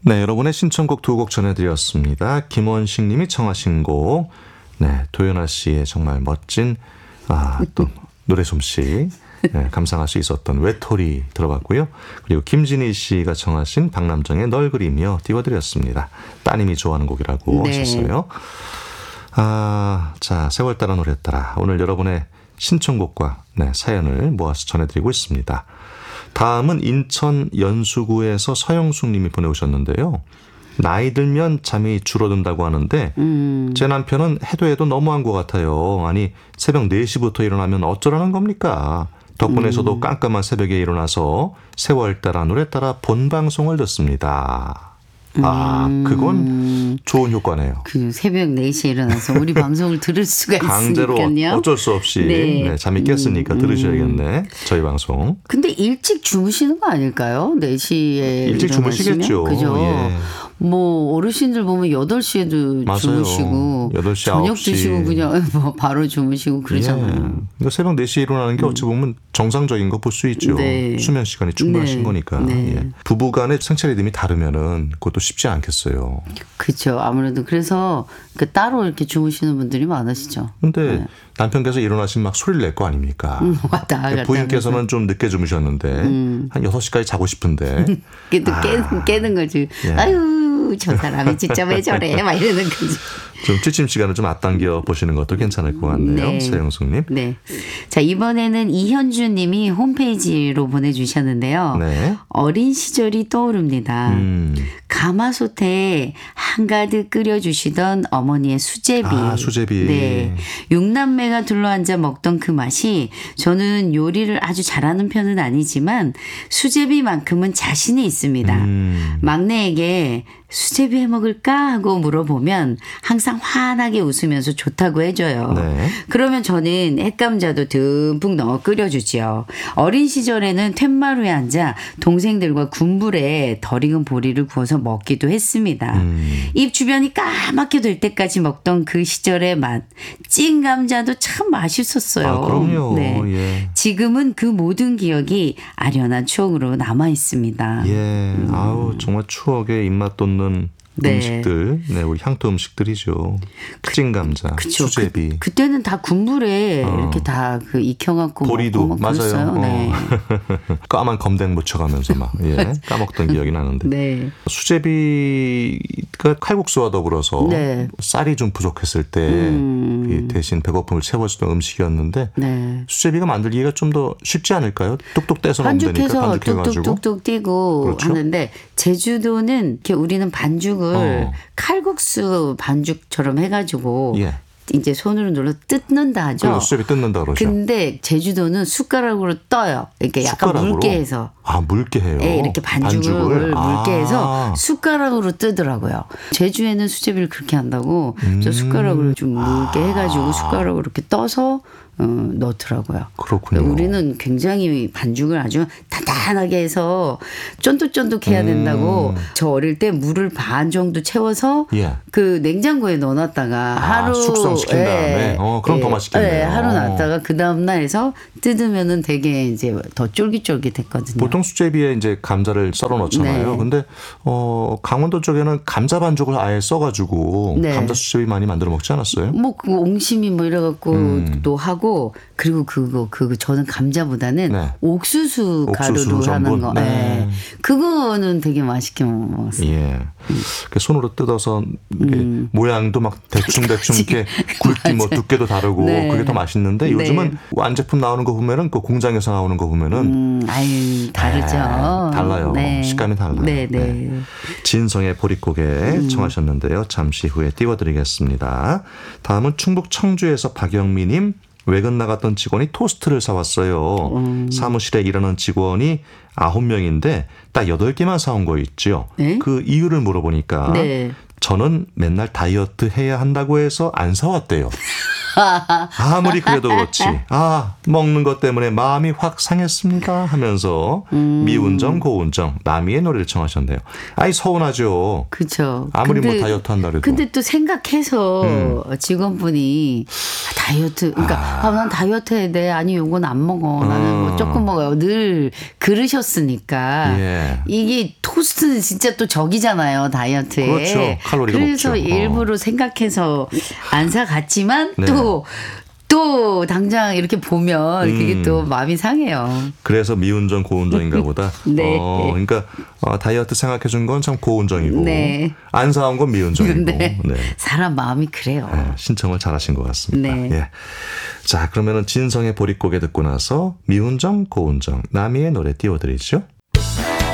네, 여러분의 신청곡 두 곡 전해드렸습니다. 김원식 님이 청하신 곡, 네, 도연아 씨의 정말 멋진, 또 노래 솜씨, 네, 감상할 수 있었던 외톨이 들어봤고요. 그리고 김진희 씨가 청하신 박남정의 널 그리며 띄워드렸습니다. 따님이 좋아하는 곡이라고 네. 하셨어요. 자, 세월 따라 노래 따라. 오늘 여러분의 신청곡과 네, 사연을 모아서 전해드리고 있습니다. 다음은 인천 연수구에서 서영숙 님이 보내오셨는데요. 나이 들면 잠이 줄어든다고 하는데 제 남편은 해도 너무한 것 같아요. 아니 새벽 4시부터 일어나면 어쩌라는 겁니까? 덕분에 저도 깜깜한 새벽에 일어나서 세월 따라 노래 따라 본 방송을 듣습니다. 그건 좋은 효과네요. 그 새벽 4시에 일어나서 우리 방송을 들을 수가 강제로 있으니까요. 어쩔 수 없이 네, 잠이 깼으니까 들으셔야겠네. 저희 방송. 근데 일찍 주무시는 거 아닐까요? 4시에 일찍 일어나시면? 주무시겠죠. 그죠? 예. 뭐 어르신들 보면 8시에도 맞아요. 주무시고 8시, 저녁 9시. 드시고 그냥 뭐 바로 주무시고 그러잖아요. 그러니까 새벽 4시에 일어나는 게 어찌 보면 정상적인 거 볼 수 있죠. 네. 수면 시간이 충분하신 네. 거니까. 네. 예. 부부 간의 생체 리듬이 다르면은 그것도 쉽지 않겠어요. 그렇죠. 아무래도 그래서 따로 이렇게 주무시는 분들이 많으시죠. 근데 남편께서 일어나시면 막 소리를 낼 거 아닙니까? 왔다 갔다 부인께서는 좀 늦게 주무셨는데 한 6시까지 자고 싶은데. 그래도 깨는 거지. 예. 아유 저 사람이 진짜 왜 저래 막 이러는 거지. 좀 취침 시간을 좀 앞당겨 보시는 것도 괜찮을 것 같네요. 네. 서영숙님. 네. 자, 이번에는 이현주 님이 홈페이지로 보내주셨는데요. 네. 어린 시절이 떠오릅니다. 가마솥에 한가득 끓여주시던 어머니의 수제비. 수제비. 네. 6남매가 둘러앉아 먹던 그 맛이 저는 요리를 아주 잘하는 편은 아니지만 수제비만큼은 자신이 있습니다. 막내에게 수제비 해 먹을까 하고 물어보면 항상 환하게 웃으면서 좋다고 해줘요. 네. 그러면 저는 햇감자도 듬뿍 넣어 끓여주지요. 어린 시절에는 툇마루에 앉아 동생들과 군불에 덜 익은 보리를 구워서 먹기도 했습니다. 입 주변이 까맣게 될 때까지 먹던 그 시절의 맛. 찐 감자도 참 맛있었어요. 그럼요. 네. 예. 지금은 그 모든 기억이 아련한 추억으로 남아 있습니다. 예. 정말 추억에 입맛 돋는 네. 음식들, 네, 우리 향토 음식들이죠. 찐 감자, 그쵸. 수제비. 그때는 다 군불에 이렇게 다 그 익혀갖고 보리도 먹고 막 그랬어요. 맞아요. 네. 까만 검댕 묻혀가면서 막 까먹던 기억이 나는데. 네. 수제비가 칼국수와 더불어서 네. 쌀이 좀 부족했을 때 대신 배고픔을 채워주던 음식이었는데 네. 수제비가 만들기가 좀 더 쉽지 않을까요? 뚝뚝 떼서 넣으면 되니까 반죽해서 반죽해가지고. 뚝뚝뚝뚝 띄고 그렇죠? 하는데 제주도는 이렇게 우리는 반죽을 칼국수 반죽처럼 해가지고 예. 이제 손으로 눌러 뜯는다 하죠. 그리고 수제비 뜯는다 그러죠. 근데 제주도는 숟가락으로 떠요. 이렇게 약간 숟가락으로? 묽게 해서. 묽게 해요. 네, 이렇게 반죽을 묽게 해서 숟가락으로 뜨더라고요. 제주에는 수제비를 그렇게 한다고 저 숟가락으로 좀 묽게 해가지고 숟가락으로 이렇게 떠서 넣더라고요. 그렇군요. 우리는 굉장히 반죽을 아주 단단하게 해서 쫀득쫀득해야 된다고 저 어릴 때 물을 반 정도 채워서 예. 그 냉장고에 넣어놨다가 하루 숙성시킨 다음에 그럼 더 맛있겠네요. 네, 하루 놨다가 그 다음 날에서 뜯으면은 되게 이제 더 쫄깃쫄깃했거든요. 보통 수제비에 이제 감자를 썰어 넣잖아요. 네. 근데 강원도 쪽에는 감자 반죽을 아예 써가지고 네. 감자 수제비 많이 만들어 먹지 않았어요? 뭐 그 옹심이 뭐 이래갖고 또 하고 그리고 그거 저는 감자보다는 네. 옥수수 가루로 전분. 하는 거, 네. 네. 그거는 되게 맛있게 먹었어요. 예. 그 손으로 뜯어서 이렇게 모양도 막 대충 이렇게 굵기 뭐 두께도 다르고 네. 그게 더 맛있는데 요즘은 완제품 나오는 거 보면은 그 공장에서 나오는 거 보면은 아유 다르죠. 달라요. 네. 식감이 달라요. 네, 네. 네. 진성의 보릿고개 청하셨는데요. 잠시 후에 띄워드리겠습니다. 다음은 충북 청주에서 박영미님. 외근 나갔던 직원이 토스트를 사왔어요. 사무실에 일하는 직원이 9명인데 딱 8개만 사온 거 있죠. 네? 그 이유를 물어보니까 네. 저는 맨날 다이어트 해야 한다고 해서 안 사왔대요. 아무리 그래도 그렇지. 먹는 것 때문에 마음이 확 상했습니다 하면서 미운정 고운정 남이의 노래를 청하셨네요. 서운하죠. 그렇죠. 아무리 뭐 다이어트 한다 그래도. 근데 또 생각해서 직원분이 다이어트, 그러니까 난 다이어트 해야 돼. 아니 요건 안 먹어. 나는 뭐 조금 먹어요. 늘 그러셨으니까 예. 이게 코스트는 진짜 또 적이잖아요, 다이어트에. 그렇죠. 칼로리가 그래서 높죠. 일부러 생각해서 안 사갔지만 네. 또 당장 이렇게 보면 그게 또 마음이 상해요. 그래서 미운정 고운정인가 보다. 네. 그러니까 다이어트 생각해 준 건 참 고운정이고 네. 안 사온 건 미운정이고. 네. 네. 사람 마음이 그래요. 네, 신청을 잘하신 것 같습니다. 네. 예. 자, 그러면은 진성의 보릿고개 듣고 나서 미운정 고운정 나미의 노래 띄워드리죠.